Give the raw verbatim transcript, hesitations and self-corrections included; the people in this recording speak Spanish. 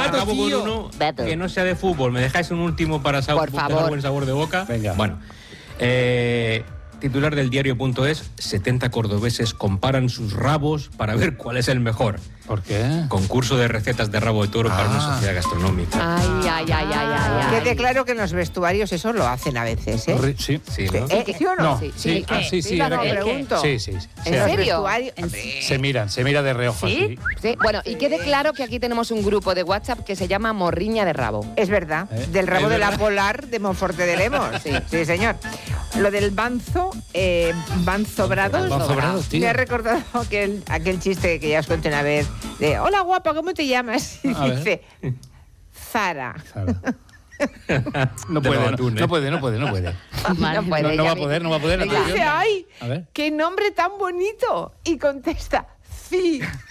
mato, acabo tío. con uno Beto. que no sea de fútbol. ¿Me dejáis un último para sa- Por dejar favor. buen sabor de boca? Venga. Bueno, eh, titular del diario.es: setenta cordobeses comparan sus rabos para ver cuál es el mejor. ¿Por qué? Concurso de recetas de rabo de toro para una Ah. sociedad gastronómica. Ay, ay, ay, ay, ay, ay. Quede claro que en los vestuarios eso lo hacen a veces, ¿eh? Ri- Sí. Sí, ¿no? ¿Eh? ¿Sí o no? No, Sí, sí, sí, ah, ¿qué? sí, sí, Sí, era no, que- pregunto. sí, sí, sí. ¿En Se- Los serio? vestuarios- hombre. Se miran, se mira de reojo. ¿Sí? así. Sí. Bueno, y quede claro que aquí tenemos un grupo de WhatsApp que se llama Morriña de Rabo. Es verdad, ¿Eh? del rabo Es de la verdad. polar de Monforte de Lemos. Sí, sí, señor. Lo del banzo, eh, banzobrados. Banzobrados, tío. Me ha recordado aquel, aquel chiste que ya os conté una vez de hola guapa, ¿cómo te llamas? Y A ver. dice Zara. Claro. No De puede, los no, atunes. no puede, no puede, no puede. No puede, No, no ya va a vi- poder, no va a poder. Y dice, ay, A ver. qué nombre tan bonito. Y contesta, sí.